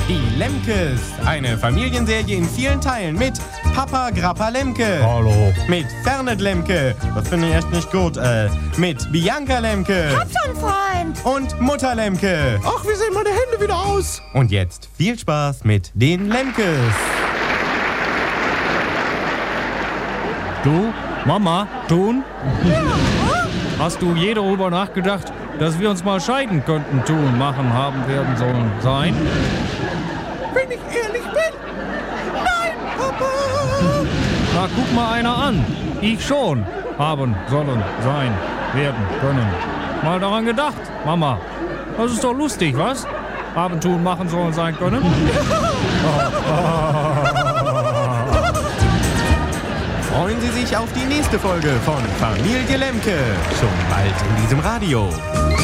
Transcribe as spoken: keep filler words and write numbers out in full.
Die Lemkes, eine Familienserie in vielen Teilen mit Papa Grappa Lemke. Hallo. Mit Fernet Lemke, das finde ich echt nicht gut, äh, mit Bianca Lemke. Hab schon Freund. Und Mutter Lemke. Ach, wie sehen meine Hände wieder aus? Und jetzt viel Spaß mit den Lemkes. Du, Mama, Tun? Hast du je darüber nachgedacht, dass wir uns mal scheiden könnten, tun, machen, haben, werden sollen, sein? Wenn ich ehrlich bin, nein, Papa. Na, guck mal einer an. Ich schon. Haben, sollen, sein, werden, können. Mal daran gedacht, Mama. Das ist doch lustig, was? Haben, tun, machen, sollen, sein, können. Freuen Sie sich auf die nächste Folge von Familie Lemke. Schon bald in diesem Radio.